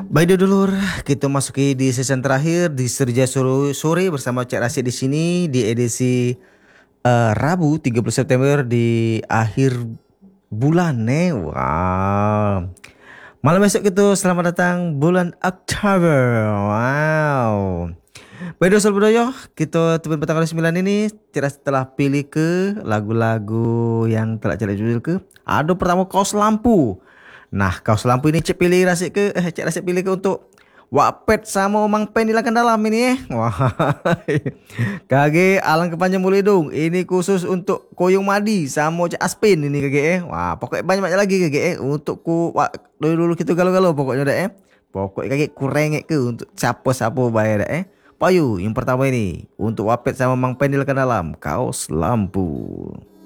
Baik dulur, kita masuki di season terakhir di Serja Sore bersama Cak Rasid di sini di edisi Rabu 30 September di akhir bulan nih. Wow. Malam esok itu selamat datang bulan Oktober. Wow. Baik dosul budaya, kita tebun petang kali 9 ini Cak Rasid telah pilih ke lagu-lagu yang telah Cak Rasid pilih ke. Ada pertama Kaos Lampu. Nah, kaos lampu ini Cik Rasid pilih ke untuk Wapped sama Mang Pen hilangkan dalam ini. Wah. Kage alang kepanjang boleh dong. Ini khusus untuk Koyong Madi sama Cik Aspin ini kage. Wah, pokoknya banyak lagi kage untuk dulu kita galau-galau pokoknya dah Pokoknya kage kurang ke untuk siapa-siapa bayar dah Payu yang pertama ini untuk Wapped sama Mang Pen hilangkan dalam kaos lampu.